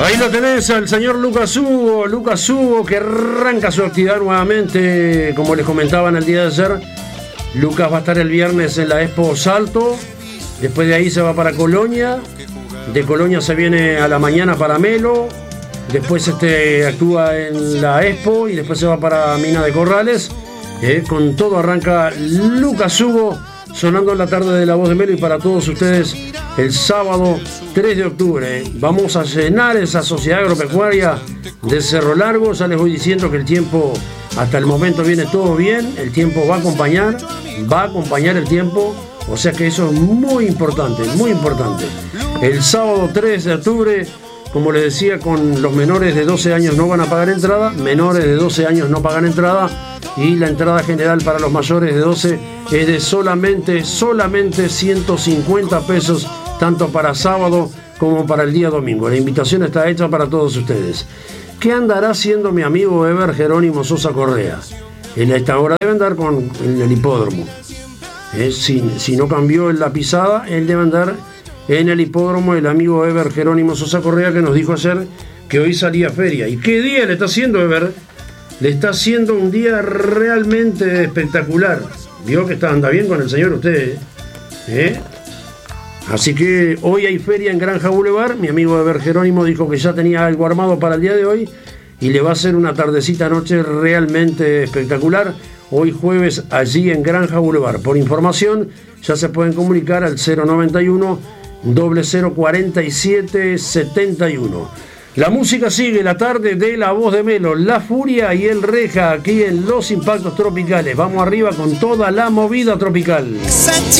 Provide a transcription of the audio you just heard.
Ahí lo tenés al señor Lucas Hugo que arranca su actividad nuevamente, como les comentaba en el día de ayer. Lucas va a estar el viernes en la Expo Salto, después de ahí se va para Colonia, de Colonia se viene a la mañana para Melo, después actúa en la Expo y después se va para Mina de Corrales. Con todo arranca Lucas Hugo sonando en la tarde de La Voz de Melo, y para todos ustedes el sábado 3 de octubre vamos a llenar esa sociedad agropecuaria de Cerro Largo. Ya les voy diciendo que el tiempo hasta el momento viene todo bien, el tiempo va a acompañar el tiempo, o sea que eso es muy importante, muy importante. El sábado 3 de octubre, como les decía, con los menores de 12 años no van a pagar entrada, menores de 12 años no pagan entrada, y la entrada general para los mayores de 12 es de solamente 150 pesos, tanto para sábado como para el día domingo. La invitación está hecha para todos ustedes. ¿Qué andará haciendo mi amigo Eber Jerónimo Sosa Correa? En esta hora debe andar en el hipódromo. Si no cambió en la pisada, él debe andar en el hipódromo, el amigo Eber Jerónimo Sosa Correa, que nos dijo ayer que hoy salía feria. ¿Y qué día le está haciendo Eber? Le está haciendo un día realmente espectacular. Vio que anda bien con el señor usted, Así que hoy hay feria en Granja Boulevard. Mi amigo Eber Jerónimo dijo que ya tenía algo armado para el día de hoy y le va a hacer una tardecita noche realmente espectacular. Hoy jueves allí en Granja Boulevard. Por información ya se pueden comunicar al 091 0047 71. La música sigue, la tarde de La Voz de Melo, La Furia y el Reja aquí en Los Impactos Tropicales. Vamos arriba con toda la movida tropical.